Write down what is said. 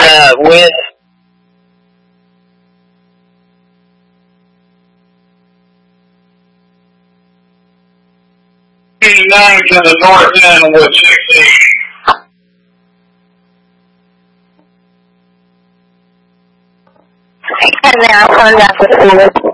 with nine to the north end with 16. And now phone back with